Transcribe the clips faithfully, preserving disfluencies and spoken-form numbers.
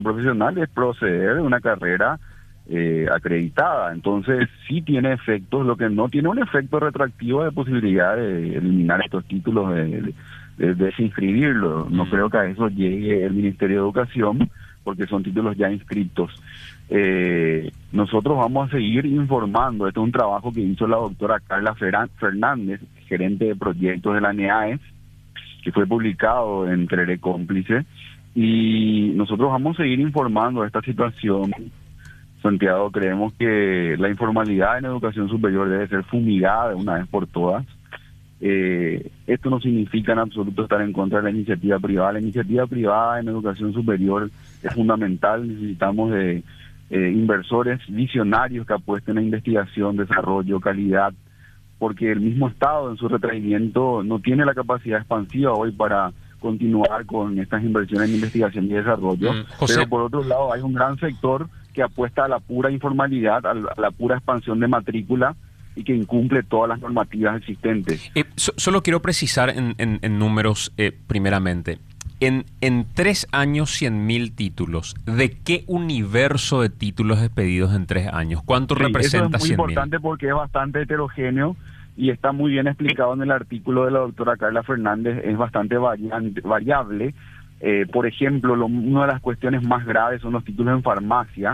profesional es proceder de una carrera eh, acreditada. Entonces sí tiene efectos, lo que no tiene un efecto retroactivo de posibilidad de eliminar estos títulos, de, de, de desinscribirlos. No creo que a eso llegue el Ministerio de Educación, porque son títulos ya inscritos. Eh, nosotros vamos a seguir informando. Este es un trabajo que hizo la doctora Carla Fernández, gerente de proyectos de la NEAES, que fue publicado en Trere Cómplice, y nosotros vamos a seguir informando de esta situación. Santiago, creemos que la informalidad en educación superior debe ser fumigada de una vez por todas. Eh, esto no significa en absoluto estar en contra de la iniciativa privada. La iniciativa privada en educación superior es fundamental. Necesitamos de eh, inversores visionarios que apuesten a investigación, desarrollo, calidad, porque el mismo Estado en su retraimiento no tiene la capacidad expansiva hoy para continuar con estas inversiones en investigación y desarrollo. Mm, José. Pero por otro lado hay un gran sector que apuesta a la pura informalidad, a la, a la pura expansión de matrícula, y que incumple todas las normativas existentes. Eh, so, solo quiero precisar en, en, en números eh, primeramente. En, en tres años, cien mil títulos. ¿De qué universo de títulos expedidos en tres años? ¿Cuánto sí, representa eso es muy importante porque es bastante heterogéneo y está muy bien explicado en el artículo de la doctora Carla Fernández. Es bastante variante, variable. Eh, por ejemplo, lo, una de las cuestiones más graves son los títulos en farmacia,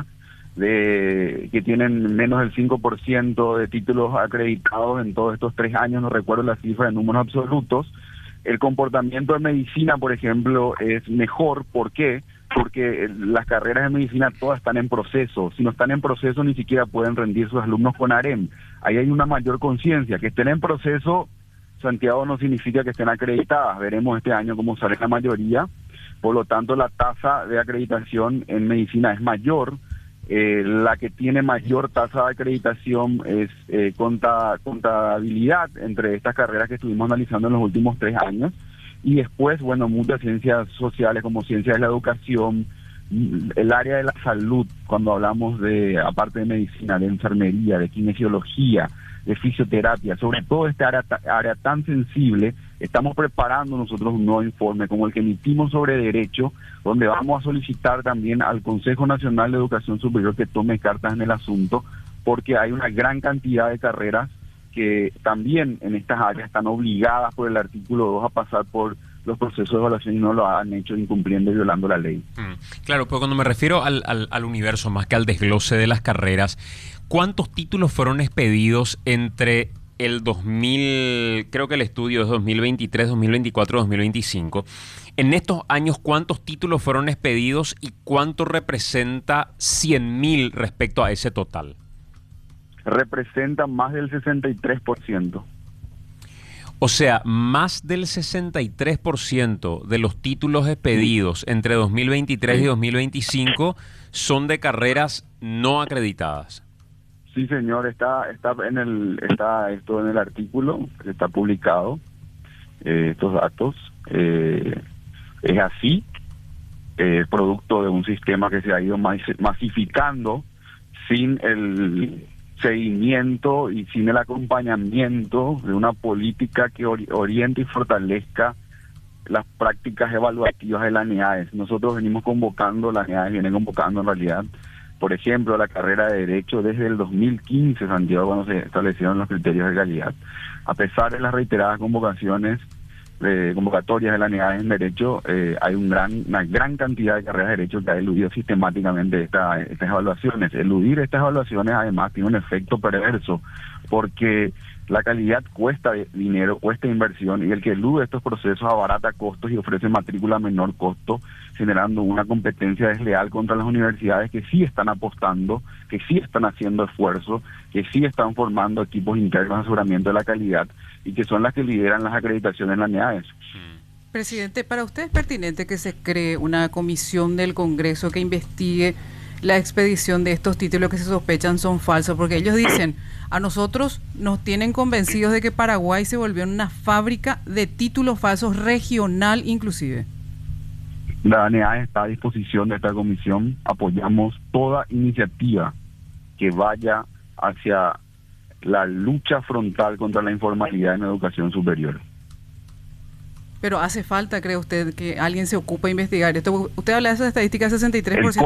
de que tienen menos del cinco por ciento de títulos acreditados en todos estos tres años. No recuerdo la cifra en números absolutos. El comportamiento de medicina, por ejemplo, es mejor. ¿Por qué? Porque las carreras de medicina todas están en proceso. Si no están en proceso, ni siquiera pueden rendir sus alumnos con AREM. Ahí hay una mayor conciencia. Que estén en proceso, Santiago, no significa que estén acreditadas. Veremos este año cómo sale la mayoría. Por lo tanto, la tasa de acreditación en medicina es mayor. Eh, la que tiene mayor tasa de acreditación es eh, conta, contabilidad, entre estas carreras que estuvimos analizando en los últimos tres años. Y después, bueno, muchas ciencias sociales como ciencias de la educación, el área de la salud, cuando hablamos de, aparte de medicina, de enfermería, de kinesiología, de fisioterapia, sobre todo este área, área tan sensible. Estamos preparando nosotros un nuevo informe como el que emitimos sobre derecho, donde vamos a solicitar también al Consejo Nacional de Educación Superior que tome cartas en el asunto, porque hay una gran cantidad de carreras que también en estas áreas están obligadas por el artículo dos a pasar por los procesos de evaluación y no lo han hecho, incumpliendo y violando la ley. Mm, claro, pero cuando me refiero al, al, al universo, más que al desglose de las carreras, ¿cuántos títulos fueron expedidos entre el dos mil, creo que el estudio es dos mil veintitrés, dos mil veinticuatro, dos mil veinticinco? En estos años, ¿cuántos títulos fueron expedidos y cuánto representa cien mil respecto a ese total? Representa más del sesenta y tres por ciento. O sea, más del sesenta y tres por ciento de los títulos expedidos entre dos mil veintitrés y dos mil veinticinco son de carreras no acreditadas. Sí, señor, está está en el está esto en el artículo que está publicado, eh, estos datos. Eh, es así, eh, producto de un sistema que se ha ido masificando sin el seguimiento y sin el acompañamiento de una política que ori oriente y fortalezca las prácticas evaluativas de la NEAES. Nosotros venimos convocando, la NEAES viene convocando en realidad, por ejemplo, la carrera de Derecho desde el dos mil quince, Santiago, cuando se establecieron los criterios de calidad. A pesar de las reiteradas convocaciones, eh, convocatorias de la NEAES en Derecho, eh, hay un gran, una gran cantidad de carreras de Derecho que ha eludido sistemáticamente esta, estas evaluaciones. Eludir estas evaluaciones además tiene un efecto perverso, porque la calidad cuesta dinero, cuesta inversión, y el que elude estos procesos abarata costos y ofrece matrícula a menor costo, generando una competencia desleal contra las universidades que sí están apostando, que sí están haciendo esfuerzo, que sí están formando equipos internos de aseguramiento de la calidad y que son las que lideran las acreditaciones en la NEAES. Presidente, ¿para usted es pertinente que se cree una comisión del Congreso que investigue la expedición de estos títulos que se sospechan son falsos? Porque ellos dicen, a nosotros nos tienen convencidos de que Paraguay se volvió una fábrica de títulos falsos, regional inclusive. La NEAES está a disposición de esta comisión. Apoyamos toda iniciativa que vaya hacia la lucha frontal contra la informalidad en educación superior. Pero hace falta, ¿cree usted, que alguien se ocupe de investigar esto? Usted habla de esa estadística, sesenta y tres por ciento.